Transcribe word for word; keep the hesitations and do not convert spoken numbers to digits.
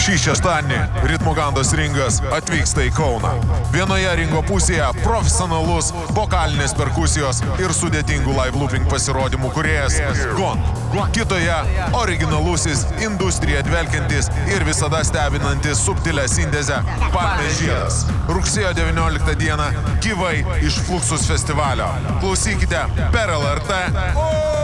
Šį šeštadienį Ritmogandos ringas atvyksta į Kauną. Vienoje ringo pusėje profesionalus vokalinės perkusijos ir sudėtingų live looping pasirodymų kūrėjas Gon. Kitoje originalusis, industriją dvelkiantis ir visada stebinantis subtilę sintezę Palmės žiedas. Rugsėjo devynioliktą dieną gyvai iš Fluxus festivalio. Klausykite per L R T.